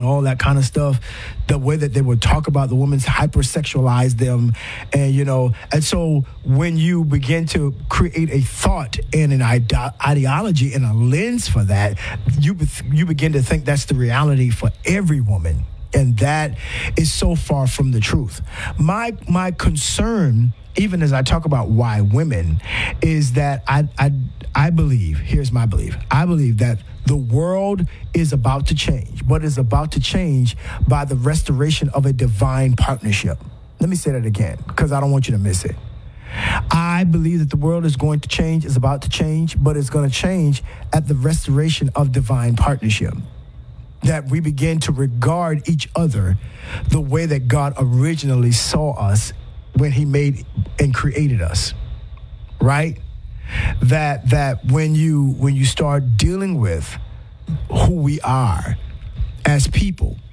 all that kind of stuff, the way that they would talk about the women, hypersexualize them, and so when you begin to create a thought and an ideology and a lens for that, you begin to think that's the reality for every woman. And that is so far from the truth. My concern, even as I talk about why women, is that I believe, here's my belief, I believe that the world is about to change, but is about to change by the restoration of a divine partnership. Let me say that again, because I don't want you to miss it. I believe that the world is going to change, is about to change, but it's going to change at the restoration of divine partnership. That we begin to regard each other the way that God originally saw us when he made and created us, right? That when you start dealing with who we are as people,